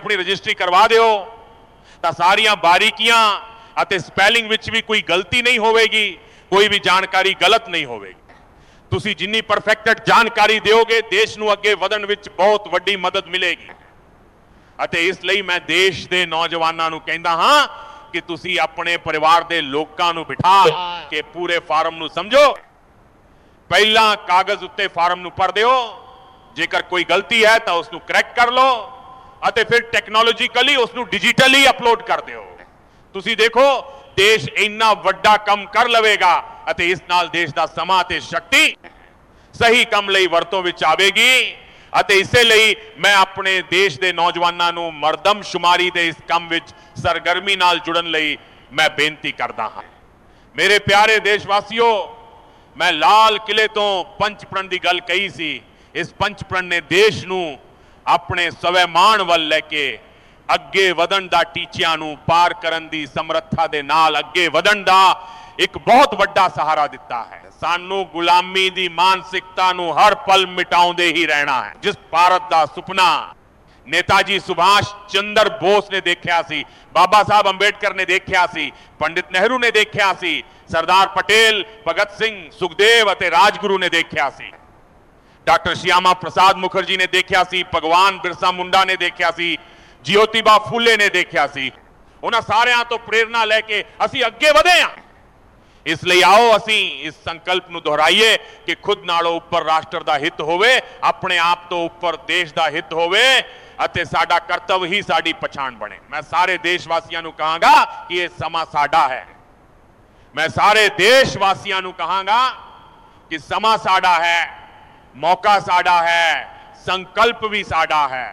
अपनी रजिस्ट्री करवा दिओ ਤਾਂ ਸਾਰੀਆਂ ਬਾਰੀਕੀਆਂ ਅਤੇ ਸਪੈਲਿੰਗ ਵਿੱਚ ਵੀ ਕੋਈ ਗਲਤੀ ਨਹੀਂ ਹੋਵੇਗੀ, ਕੋਈ ਵੀ ਜਾਣਕਾਰੀ ਗਲਤ ਨਹੀਂ ਹੋਵੇਗੀ। ਤੁਸੀਂ ਜਿੰਨੀ ਪਰਫੈਕਟ ਜਾਣਕਾਰੀ ਦਿਓਗੇ ਦੇਸ਼ ਨੂੰ ਅੱਗੇ ਵਧਣ ਵਿੱਚ ਬਹੁਤ ਵੱਡੀ ਮਦਦ ਮਿਲੇਗੀ। ਅਤੇ ਇਸ ਲਈ ਮੈਂ ਦੇਸ਼ ਦੇ ਨੌਜਵਾਨਾਂ ਨੂੰ ਕਹਿੰਦਾ ਹਾਂ ਕਿ ਤੁਸੀਂ ਆਪਣੇ ਪਰਿਵਾਰ ਦੇ ਲੋਕਾਂ ਨੂੰ ਬਿਠਾ ਕੇ ਪੂਰੇ ਫਾਰਮ ਨੂੰ ਸਮਝੋ। ਪਹਿਲਾਂ ਕਾਗਜ਼ ਉੱਤੇ ਫਾਰਮ ਨੂੰ ਪੜ੍ਹ ਦਿਓ, ਜੇਕਰ ਕੋਈ ਗਲਤੀ ਹੈ ਤਾਂ ਉਸ ਨੂੰ ਕਰੈਕਟ ਕਰ ਲਓ ਅਤੇ ਫਿਰ ਟੈਕਨੋਲੋਜੀਕਲੀ ਉਸ ਨੂੰ ਡਿਜੀਟਲੀ ਅਪਲੋਡ ਕਰ ਦਿਓ। ਤੁਸੀਂ ਦੇਖੋ ਦੇਸ਼ ਇੰਨਾ ਵੱਡਾ ਕੰਮ ਕਰ ਲਵੇਗਾ ਅਤੇ ਇਸ ਨਾਲ ਦੇਸ਼ ਦਾ ਸਮਾਂ ਤੇ ਸ਼ਕਤੀ ਸਹੀ ਕੰਮ ਲਈ ਵਰਤੋਂ ਵਿੱਚ ਆਵੇਗੀ। ਅਤੇ ਇਸੇ ਲਈ ਮੈਂ ਆਪਣੇ ਦੇਸ਼ ਦੇ ਨੌਜਵਾਨਾਂ ਨੂੰ ਮਰਦਮਸ਼ੁਮਾਰੀ ਦੇ ਇਸ ਕੰਮ ਵਿੱਚ ਸਰਗਰਮੀ ਨਾਲ ਜੁੜਨ ਲਈ ਮੈਂ ਬੇਨਤੀ ਕਰਦਾ ਹਾਂ। ਮੇਰੇ ਪਿਆਰੇ ਦੇਸ਼ਵਾਸੀਓ, ਮੈਂ ਲਾਲ ਕਿਲੇ ਤੋਂ ਪੰਚਪ੍ਰਣ ਦੀ ਗੱਲ ਕਹੀ ਸੀ। ਇਸ ਪੰਚਪ੍ਰਣ ਨੇ ਦੇਸ਼ ਨੂੰ ਆਪਣੇ ਸਵੈਮਾਨ ਵੱਲ ਲੈ ਕੇ ਅੱਗੇ ਵਧਣ ਦਾ, ਟੀਚਿਆਂ ਨੂੰ ਪਾਰ ਕਰਨ ਦੀ ਸਮਰੱਥਾ ਦੇ ਨਾਲ ਅੱਗੇ ਵਧਣ ਦਾ ਇੱਕ ਬਹੁਤ ਵੱਡਾ ਸਹਾਰਾ ਦਿੱਤਾ ਹੈ। ਸਾਨੂੰ ਗੁਲਾਮੀ ਦੀ ਮਾਨਸਿਕਤਾ ਨੂੰ ਹਰ ਪਲ ਮਿਟਾਉਂਦੇ ਹੀ ਰਹਿਣਾ ਹੈ। ਜਿਸ ਭਾਰਤ ਦਾ ਸੁਪਨਾ ਨੇਤਾਜੀ ਸੁਭਾਸ਼ ਚੰਦਰ ਬੋਸ ਨੇ ਦੇਖਿਆ ਸੀ, ਬਾਬਾ ਸਾਹਿਬ ਅੰਬੇਡਕਰ ਨੇ ਦੇਖਿਆ ਸੀ, ਪੰਡਿਤ ਨਹਿਰੂ ਨੇ ਦੇਖਿਆ ਸੀ, ਸਰਦਾਰ ਪਟੇਲ, ਭਗਤ ਸਿੰਘ, ਸੁਖਦੇਵ ਅਤੇ ਰਾਜਗੁਰੂ ਨੇ ਦੇਖਿਆ ਸੀ, ਡਾਕਟਰ ਸ਼ਿਆਮਾ ਪ੍ਰਸਾਦ ਮੁਖਰਜੀ ਨੇ ਦੇਖਿਆ ਸੀ, ਭਗਵਾਨ ਬਿਰਸਾ ਮੁੰਡਾ ਨੇ ਦੇਖਿਆ ਸੀ, ज्योतिबा फूले ने देखा सी। उन्हां सारियां तो प्रेरणा लैके असीं अगे वधे हां। इसलिए आओ असीं इस संकल्प नूं दोहराइए कि खुद नालों उपर राष्ट्र दा हित होवे, अपने आप तो उपर देश दा हित होवे अते साडा कर्तव्य ही साडी पछाण बने। मैं सारे देशवासियां नूं कहांगा कि यह समा साडा है। मैं सारे देशवासियां नूं कहांगा कि समा साडा है, मौका साडा है, संकल्प भी साडा है।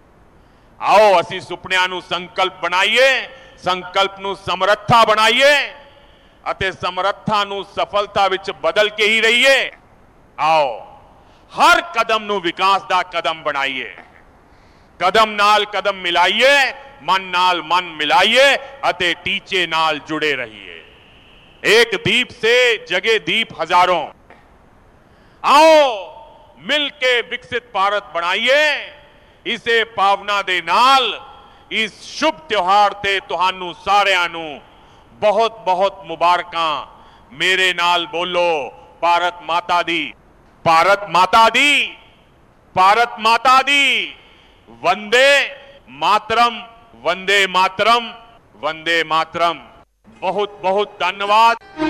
आओ असी सुपनियां नूं संकल्प बनाइए, संकल्प नूं समरथा बनाइए अते समरथा नूं सफलता विच बदल के ही रहिए। आओ हर कदम नूं विकास दा कदम बनाइए, कदम नाल कदम मिलाइए, मन नाल मन मिलाइए अते टीचे नाल जुड़े रहिए। एक दीप से जगे दीप हजारों। आओ मिलके विकसित भारत बनाइए। इसे भावना दे नाल इस शुभ त्योहार ते तुहानू सारियां नू बहुत बहुत मुबारकां। मेरे नाल बोलो भारत माता दी, भारत माता दी, भारत माता दी। वंदे मातरम, वंदे मातरम, वंदे मातरम। बहुत बहुत धन्यवाद।